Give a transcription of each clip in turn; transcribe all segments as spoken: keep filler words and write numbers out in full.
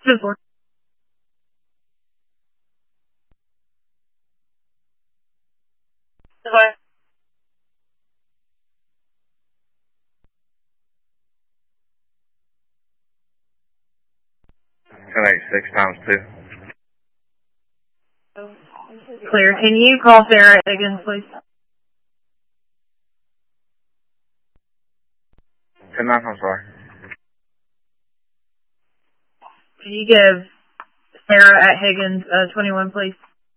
ten four. Okay. ten eighty-six times two. Clear. Can you call Sarah Higgins, please? ten nine, I'm sorry. Can you give Sarah at Higgins uh, twenty-one, please?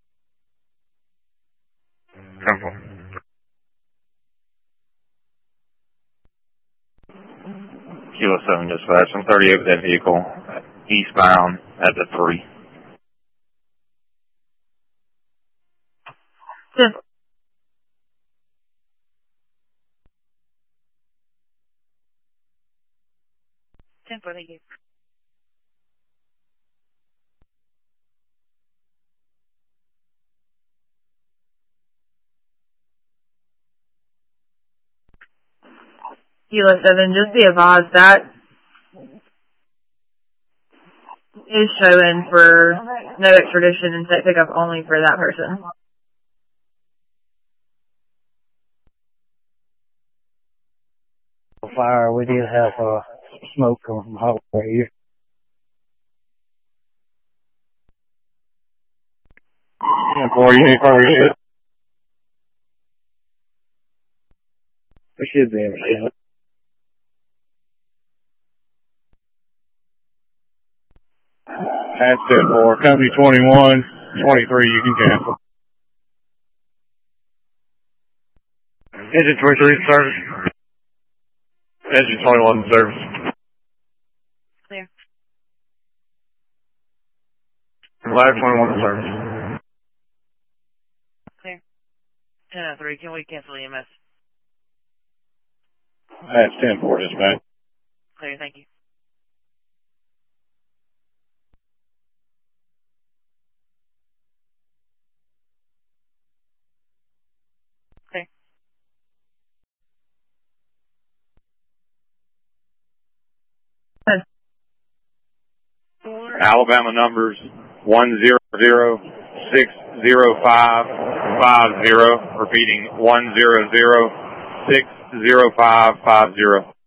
ten four. Kilo seven dispatch. I'm thirty-eight with that vehicle, eastbound at the three. ten four. ten four, thank you. Kilo seven, just be advised that is showing for no extradition and set pickup only for that person. Fire, we did have uh, smoke coming from Hot right here. ten four, you need further hit? We should be able to hit it. That's ten four. Company twenty-one, twenty-three, you can cancel. Engine twenty-three service. Engine twenty-one service. Clear. Flag twenty-one service. Clear. ten oh three, can we cancel E M S? That's ten four, dispatch. Clear, thank you. Clear. Alabama numbers one zero zero six zero five five zero. Repeating one zero zero six zero five five zero.